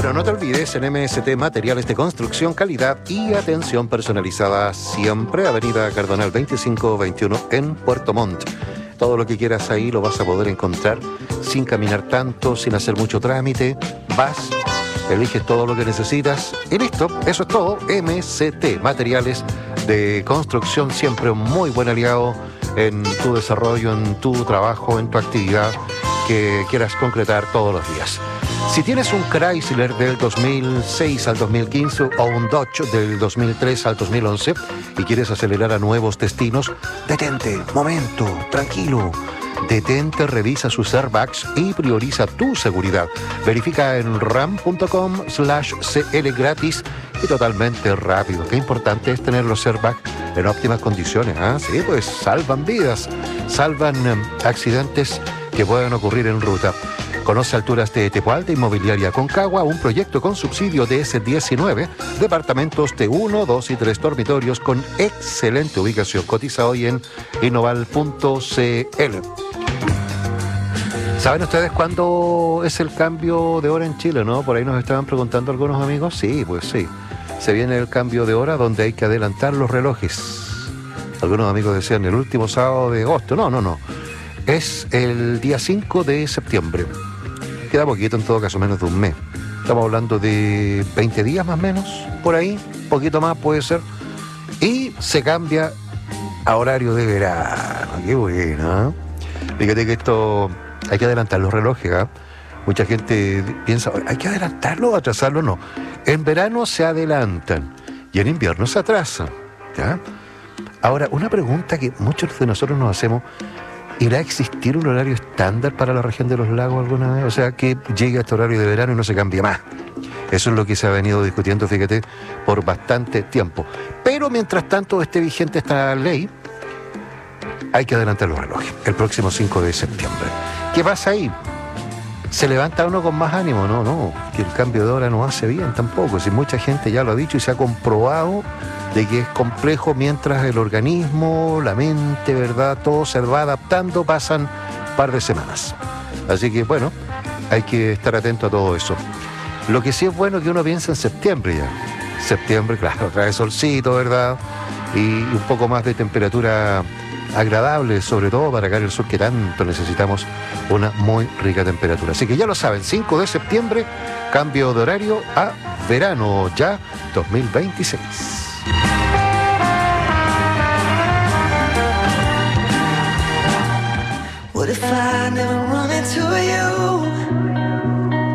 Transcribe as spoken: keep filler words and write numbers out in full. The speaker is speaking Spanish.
Bueno, no te olvides, en M S T Materiales de Construcción, Calidad y Atención Personalizada, siempre Avenida Cardonal veinticinco veintiuno en Puerto Montt. Todo lo que quieras ahí lo vas a poder encontrar sin caminar tanto, sin hacer mucho trámite. Vas, eliges todo lo que necesitas y listo, eso es todo. M S T Materiales de Construcción, siempre un muy buen aliado en tu desarrollo, en tu trabajo, en tu actividad que quieras concretar todos los días. Si tienes un Chrysler del dos mil seis al dos mil quince o un Dodge del dos mil tres al dos mil once y quieres acelerar a nuevos destinos, detente, momento, tranquilo. Detente, revisa sus airbags y prioriza tu seguridad. Verifica en ram.com slash cl gratis y totalmente rápido. Qué importante es tener los airbags en óptimas condiciones. ¿eh? Sí, pues salvan vidas, salvan um, accidentes que puedan ocurrir en ruta. Conoce Alturas de Tepual de Inmobiliaria Concagua, un proyecto con subsidio de ese diecinueve, departamentos de uno, dos y tres dormitorios con excelente ubicación. Cotiza hoy en innoval punto cl. ¿Saben ustedes cuándo es el cambio de hora en Chile, no? Por ahí nos estaban preguntando algunos amigos. Sí, pues sí. Se viene el cambio de hora donde hay que adelantar los relojes. Algunos amigos decían el último sábado de agosto. No, no, no. Es el día cinco de septiembre. Queda poquito en todo caso, menos de un mes. Estamos hablando de veinte días más o menos, por ahí. Poquito más puede ser. Y se cambia a horario de verano. Qué bueno, ¿eh? Fíjate que esto... Hay que adelantar los relojes, ¿eh? Mucha gente piensa, ¿hay que adelantarlo o atrasarlo? No. En verano se adelantan y en invierno se atrasan, ¿ya? Ahora, una pregunta que muchos de nosotros nos hacemos, ¿irá a existir un horario estándar para la región de los lagos alguna vez? O sea, que llegue a este horario de verano y no se cambie más. Eso es lo que se ha venido discutiendo, fíjate, por bastante tiempo. Pero mientras tanto esté vigente esta ley, hay que adelantar los relojes el próximo cinco de septiembre. ¿Qué pasa ahí? ¿Se levanta uno con más ánimo? No, no, que el cambio de hora no hace bien tampoco. Si mucha gente ya lo ha dicho y se ha comprobado de que es complejo mientras el organismo, la mente, ¿verdad? Todo se va adaptando, pasan un par de semanas. Así que, bueno, hay que estar atento a todo eso. Lo que sí es bueno que uno piense en septiembre ya. Septiembre, claro, trae solcito, ¿verdad? Y un poco más de temperatura agradable, sobre todo para acá en el sur, que tanto necesitamos una muy rica temperatura. Así que ya lo saben, cinco de septiembre, cambio de horario a verano ya dos mil veintiséis. What if I never run into you?